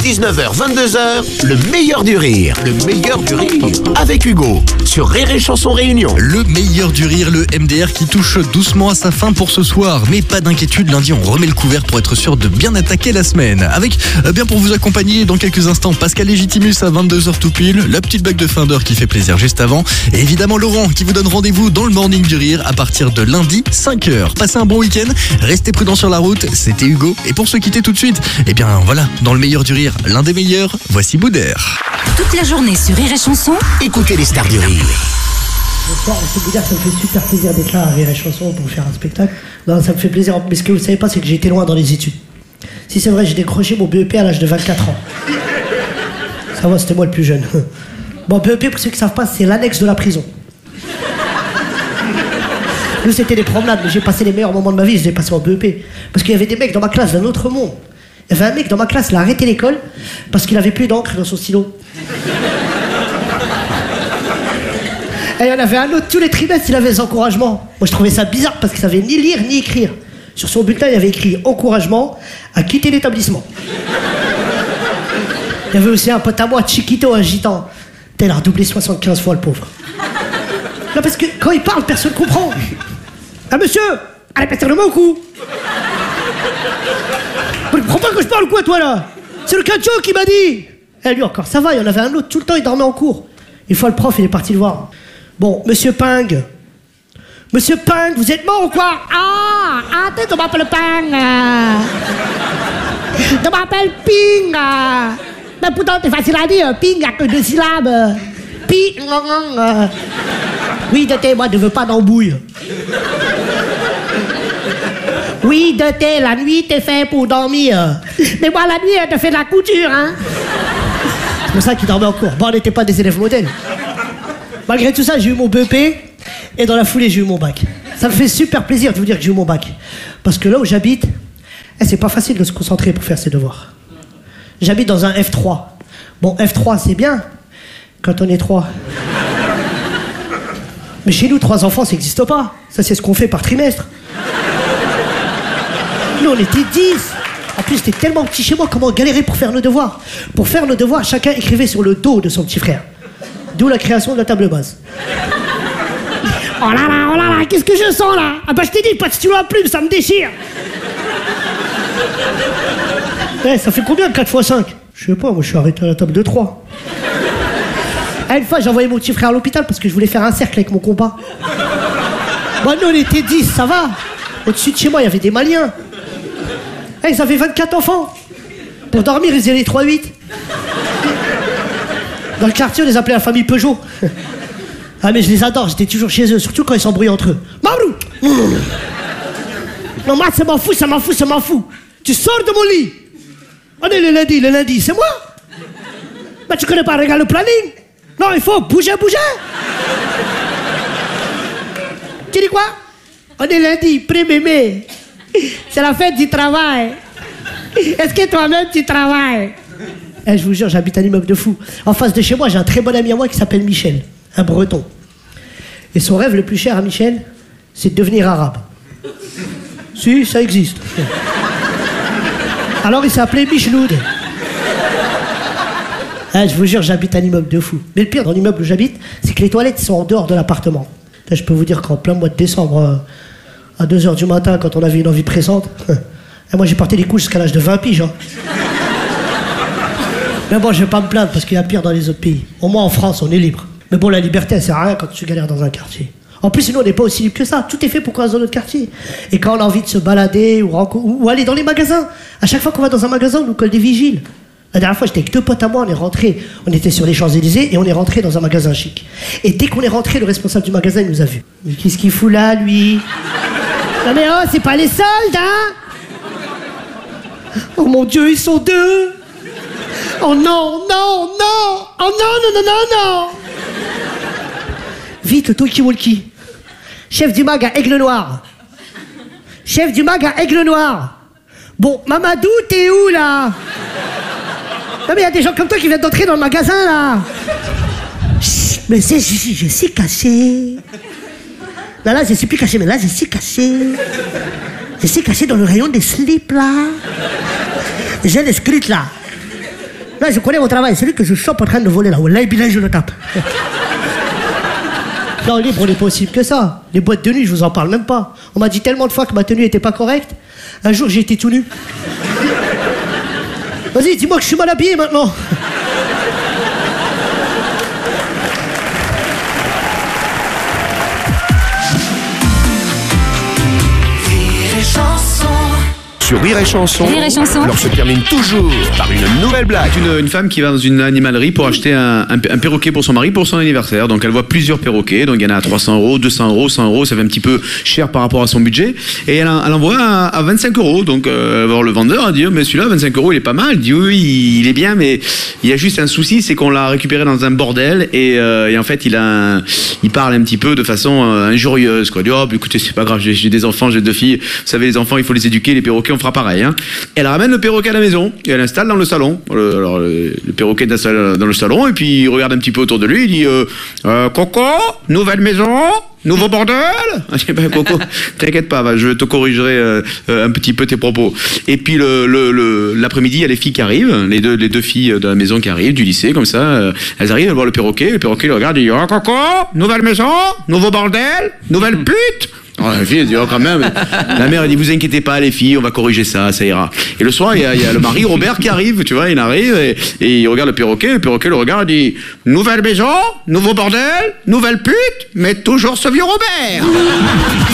19h, 22h, le meilleur du rire. Le meilleur du rire. Avec Hugo, sur Rire et Chanson Réunion. Le meilleur du rire, le MDR qui touche doucement à sa fin pour ce soir. Mais pas d'inquiétude, lundi on remet le couvert pour être sûr de bien attaquer la semaine. Avec, bien pour vous accompagner dans quelques instants, Pascal Légitimus à 22h tout pile, la petite blague de fin d'heure qui fait plaisir juste avant. Et évidemment Laurent qui vous donne rendez-vous dans le Morning du Rire à partir de lundi 5h. Passez un bon week-end, restez prudents sur la route, c'était Hugo. Et pour se quitter tout de suite, eh bien voilà, dans le meilleur du rire, l'un des meilleurs, voici Boudère. Toute la journée sur Rire et Chanson. Écoutez les stars du rire. Bonsoir, c'est Boudère, ça me fait super plaisir d'être là à Rire et Chanson pour faire un spectacle. Non, ça me fait plaisir, mais ce que vous ne savez pas, c'est que j'ai été loin dans les études. Si c'est vrai, j'ai décroché mon BEP à l'âge de 24 ans. Ça va, c'était moi le plus jeune. Bon, BEP, pour ceux qui ne savent pas, c'est l'annexe de la prison. Nous, c'était des promenades, mais j'ai passé les meilleurs moments de ma vie, je les ai passés en BEP. Parce qu'il y avait des mecs dans ma classe d'un autre monde. Il y avait un mec dans ma classe, il a arrêté l'école parce qu'il avait plus d'encre dans son stylo. Et il y en avait un autre, tous les trimestres, il avait des encouragements. Moi, je trouvais ça bizarre parce qu'il savait ni lire ni écrire. Sur son bulletin, il avait écrit « Encouragement à quitter l'établissement ». Il y avait aussi un pote à moi, Chiquito, un gitan. Il a redoublé 75 fois, le pauvre. Non, parce que quand il parle, personne ne comprend. Ah, monsieur, allez, passer le mot au cou. Tu comprends pas que je parle ou quoi, toi, là? C'est le cacho qui m'a dit. Eh, lui encore, ça va, il y en avait un autre, tout le temps, il dormait en cours. Une fois, le prof, il est parti le voir. Bon, monsieur Ping. Monsieur Ping, vous êtes mort ou quoi? Ah, tu m'appelles Ping. Tu m'appelles Ping. Mais pourtant, c'est facile à dire. Ping, il n'y a que 2 syllabes. Ping. Oui, de thé, moi, je ne veux pas d'embouille. Oui, de thé, la nuit, t'es fait pour dormir. Mais moi, la nuit, elle te fait de la couture, hein. C'est pour ça qu'il dormait en cours. Bon, on n'était pas des élèves modèles. Malgré tout ça, j'ai eu mon BEP, et dans la foulée, j'ai eu mon bac. Ça me fait super plaisir de vous dire que j'ai eu mon bac. Parce que là où j'habite, c'est pas facile de se concentrer pour faire ses devoirs. J'habite dans un F3. Bon, F3, c'est bien, quand on est 3. Mais chez nous, 3 enfants, ça n'existe pas. Ça, c'est ce qu'on fait par trimestre. Nous, on était 10. En plus, c'était tellement petit chez moi, comment on galérait pour faire nos devoirs. Pour faire nos devoirs, chacun écrivait sur le dos de son petit frère. D'où la création de la table basse. Oh là là, qu'est-ce que je sens là? Ah bah je t'ai dit, pas de stylo à plume, ça me déchire. Ça fait combien 4 x 5? Je sais pas, moi je suis arrêté à la table de 3. Une fois, j'ai envoyé mon petit frère à l'hôpital parce que je voulais faire un cercle avec mon compas. Bon, nous on était 10, ça va. Au-dessus de chez moi, il y avait des Maliens. Ils avaient 24 enfants. Pour dormir, ils faisaient les 3-8. Dans le quartier, on les appelait la famille Peugeot. Ah, mais je les adore, j'étais toujours chez eux, surtout quand ils s'embrouillent entre eux. Mabrou! Non, moi, ça m'en fout. Tu sors de mon lit. On est le lundi, c'est moi? Bah, tu connais pas, regarde le planning. Non, il faut bouger. Tu dis quoi? On est lundi, 1er mai. C'est la fête du travail. Est-ce que toi-même, tu travailles? Je vous jure, j'habite un immeuble de fou. En face de chez moi, j'ai un très bon ami à moi qui s'appelle Michel, un breton. Et son rêve le plus cher à Michel, c'est de devenir arabe. Si, ça existe. Alors il s'est appelé Micheloud. Je vous jure, j'habite un immeuble de fou. Mais le pire dans l'immeuble où j'habite, c'est que les toilettes sont en dehors de l'appartement. Là, je peux vous dire qu'en plein mois de décembre, à 2h du matin, quand on avait une envie pressante, moi j'ai porté des couches jusqu'à l'âge de 20 piges. Mais bon, je vais pas me plaindre parce qu'il y a pire dans les autres pays. Au moins en France, on est libre. Mais bon, la liberté, elle sert à rien quand tu galères dans un quartier. En plus, sinon, on n'est pas aussi libre que ça. Tout est fait pour qu'on reste dans notre quartier. Et quand on a envie de se balader ou aller dans les magasins, à chaque fois qu'on va dans un magasin, on nous colle des vigiles. La dernière fois, j'étais avec 2 potes à moi, on était sur les Champs-Élysées et on est rentré dans un magasin chic. Et dès qu'on est rentré, le responsable du magasin, il nous a vus. Mais qu'est-ce qu'il fout là, lui? Non mais oh, c'est pas les soldes, hein? Oh mon Dieu, ils sont 2. Oh non. Oh non. Vite, le talkie-walkie. Chef du mag à Aigle Noir. Bon, Mamadou, t'es où, là? Non, mais il y a des gens comme toi qui viennent d'entrer dans le magasin, là. Chut, mais je suis caché. Non, là, je suis plus caché, mais là, je suis caché. Je suis caché dans le rayon des slips, là. J'ai les scrits, là. Là, je connais mon travail. Celui que je chope en train de voler là. Là, je le tape. Non, libre, on n'est pas aussi que ça. Les boîtes de nuit, je vous en parle même pas. On m'a dit tellement de fois que ma tenue était pas correcte. Un jour, j'ai été tout nu. Vas-y, dis-moi que je suis mal habillé maintenant. Sur Rire et Chanson, Rire et Chanson. alors se termine toujours par une nouvelle blague. Une femme qui va dans une animalerie pour acheter un perroquet pour son mari pour son anniversaire. Donc elle voit plusieurs perroquets. Donc il y en a à 300 €, 200 €, 100 €. Ça fait un petit peu cher par rapport à son budget. Et elle en voit à 25 €. Donc elle va voir le vendeur. Elle dit mais celui-là, 25 €, il est pas mal. Elle dit oui, il est bien, mais il y a juste un souci, c'est qu'on l'a récupéré dans un bordel. Et en fait, il parle un petit peu de façon injurieuse. Quoi. Il dit oh, écoutez, c'est pas grave, j'ai des enfants, j'ai 2 filles. Vous savez, les enfants, il faut les éduquer. Les perroquets, on fera pareil. Hein. Elle ramène le perroquet à la maison et elle l'installe dans le salon. Le perroquet est dans le salon et puis il regarde un petit peu autour de lui. Il dit Coco, nouvelle maison, nouveau bordel. Je dis Coco, t'inquiète pas, je te corrigerai un petit peu tes propos. Et puis l'après-midi, il y a les filles qui arrivent, les deux filles de la maison qui arrivent du lycée comme ça. Elles arrivent à voir le perroquet le regarde et dit Coco, nouvelle maison, nouveau bordel, nouvelle pute. Alors, la fille elle dit quand même. La mère elle dit vous inquiétez pas les filles, on va corriger ça ira. Et le soir il y a le mari Robert qui arrive, tu vois, il arrive et il regarde le perroquet le regarde et dit nouvelle maison, nouveau bordel, nouvelle pute, mais toujours ce vieux Robert.